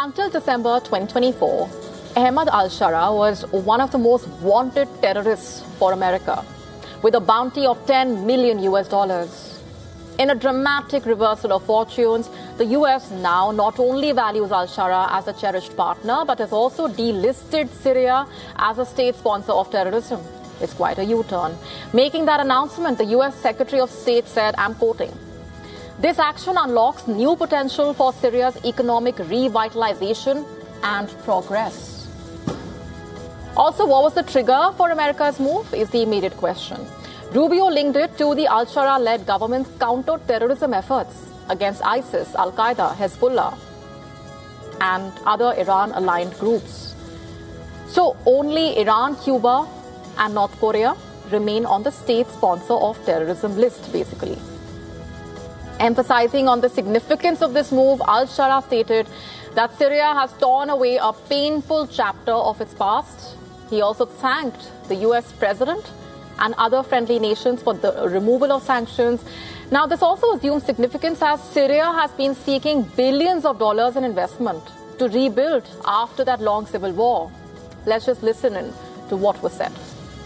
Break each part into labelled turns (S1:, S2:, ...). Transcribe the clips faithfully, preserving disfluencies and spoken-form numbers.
S1: Until December twenty twenty-four, Ahmed al-Shara was one of the most wanted terrorists for America, with a bounty of ten million U S dollars. In a dramatic reversal of fortunes, the U S now not only values al-Shara as a cherished partner, but has also delisted Syria as a state sponsor of terrorism. It's quite a U-turn. Making that announcement, the U S Secretary of State said, I'm quoting, "This action unlocks new potential for Syria's economic revitalization and progress." Also, what was the trigger for America's move is the immediate question. Rubio linked it to the al-Shara-led government's counter-terrorism efforts against ISIS, Al-Qaeda, Hezbollah, and other Iran-aligned groups. So only Iran, Cuba, and North Korea remain on the state sponsor of terrorism list, basically. Emphasizing on the significance of this move, al-Shara stated that Syria has torn away a painful chapter of its past. He also thanked the U S president and other friendly nations for the removal of sanctions. Now, this also assumes significance as Syria has been seeking billions of dollars in investment to rebuild after that long civil war. Let's just listen in to what was said.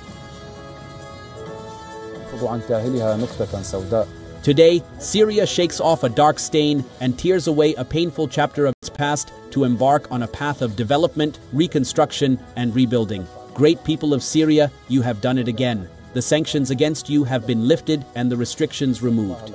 S2: Today, Syria shakes off a dark stain and tears away a painful chapter of its past to embark on a path of development, reconstruction, and rebuilding. Great people of Syria, you have done it again. The sanctions against you have been lifted and the restrictions removed.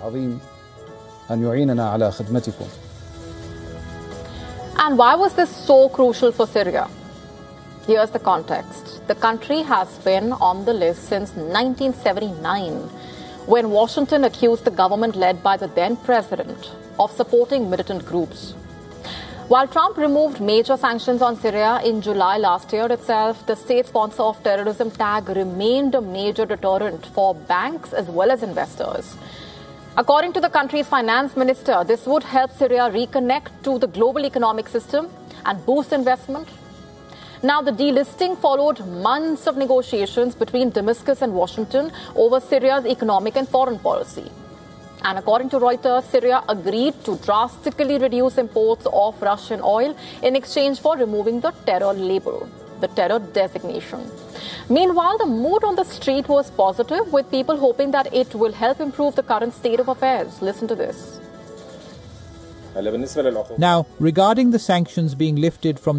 S1: And why was this so crucial for Syria? Here's the context. The country has been on the list since nineteen seventy-nine, when Washington accused the government led by the then president of supporting militant groups. While Trump removed major sanctions on Syria in July last year itself, the state sponsor of terrorism tag remained a major deterrent for banks as well as investors. According to the country's finance minister, this would help Syria reconnect to the global economic system and boost investment. Now, the delisting followed months of negotiations between Damascus and Washington over Syria's economic and foreign policy. And according to Reuters, Syria agreed to drastically reduce imports of Russian oil in exchange for removing the terror label, the terror designation. Meanwhile, the mood on the street was positive, with people hoping that it will help improve the current state of affairs. Listen to this.
S3: Now, regarding the sanctions being lifted from